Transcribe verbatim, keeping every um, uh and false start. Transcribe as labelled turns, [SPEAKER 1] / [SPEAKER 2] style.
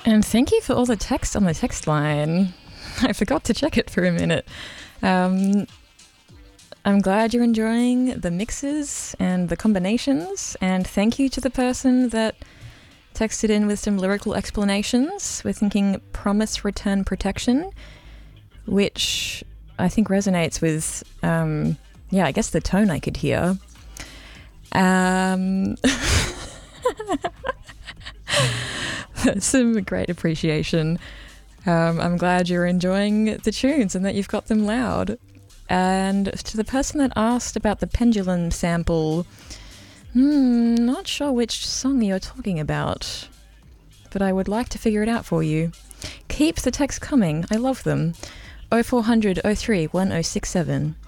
[SPEAKER 1] And thank you for all the text on the text line. I forgot to check it for a minute. Um, I'm glad you're enjoying the mixes and the combinations, and thank you to the person that texted in with some lyrical explanations. We're thinking Promise Return Protection, which I think resonates with, um, yeah, I guess the tone I could hear. Um... Some great appreciation. Um, I'm glad you're enjoying the tunes and that you've got them loud. And to the person that asked about the pendulum sample, hmm, not sure which song you're talking about, but I would like to figure it out for you. Keep the text coming. I love them. oh four hundred oh three one oh six seven.